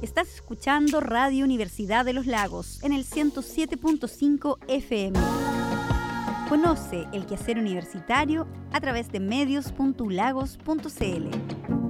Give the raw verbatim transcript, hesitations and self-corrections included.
Estás escuchando Radio Universidad de los Lagos en el ciento siete punto cinco F M. Conoce el quehacer universitario a través de medios punto u lagos punto c l.